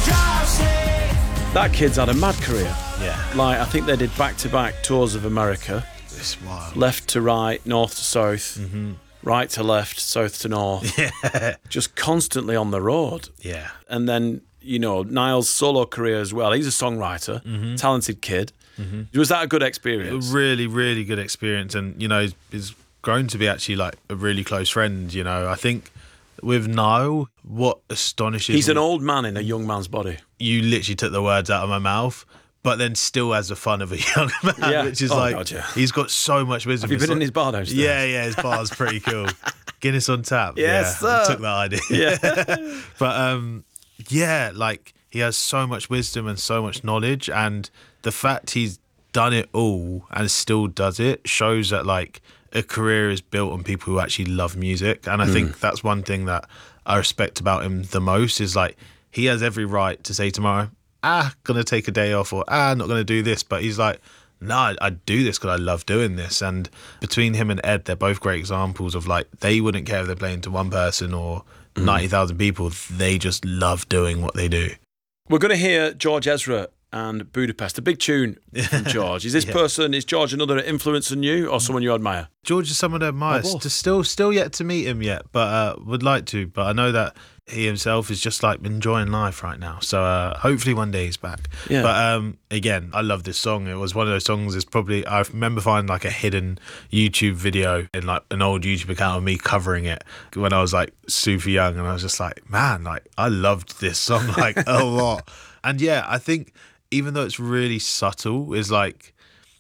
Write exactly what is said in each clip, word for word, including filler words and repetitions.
That kid's had a mad career. Yeah. Like, I think they did back-to-back tours of America. It's wild. Left to right, north to south, mm-hmm. right to left, south to north. Yeah. Just constantly on the road. Yeah. And then, you know, Niall's solo career as well. He's a songwriter, mm-hmm. talented kid. Mm-hmm. Was that a good experience? A really, really good experience. And, you know, he's, he's grown to be actually like a really close friend, you know. I think with Niall, what astonishes He's me, an old man in a young man's body. You literally took the words out of my mouth, but then still has the fun of a young man, yeah. which is oh, like, God, yeah. he's got so much wisdom. Have you It's been like, in his bar downstairs? Yeah, yeah, his bar's pretty cool. Guinness on tap. Yes, yeah, sir. I took that idea. Yeah. But um, yeah, like he has so much wisdom and so much knowledge, and the fact he's done it all and still does it shows that like a career is built on people who actually love music. And I mm. think that's one thing that I respect about him the most is like he has every right to say tomorrow, ah, gonna take a day off, or ah, not gonna do this. But he's like, no, I, I do this because I love doing this. And between him and Ed, they're both great examples of like they wouldn't care if they're playing to one person or mm. ninety thousand people. They just love doing what they do. We're going to hear George Ezra and Budapest, a big tune from George. Is this yeah. person, is George another influence on you or someone you admire? George is someone I admire. Oh, still, still yet to meet him yet, but uh, would like to. But I know that he himself is just like enjoying life right now. So uh, hopefully one day he's back. Yeah. But um, again, I love this song. It was one of those songs. It's probably I remember finding like a hidden YouTube video in like an old YouTube account of me covering it when I was like super young, and I was just like, man, like I loved this song like a lot. And yeah, I think even though it's really subtle, is like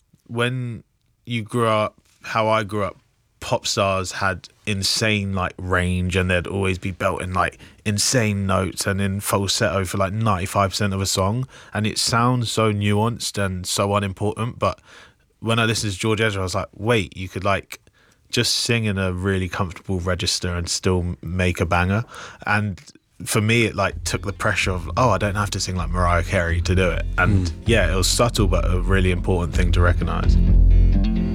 when you grew up, how I grew up, pop stars had insane like range, and they'd always be belting like insane notes and in falsetto for like ninety-five percent of a song, and it sounds so nuanced and so unimportant. But when I listened to George Ezra, I was like, wait, you could like just sing in a really comfortable register and still make a banger. And for me, it like took the pressure of, oh, I don't have to sing like Mariah Carey to do it. And mm. yeah, it was subtle, but a really important thing to recognise.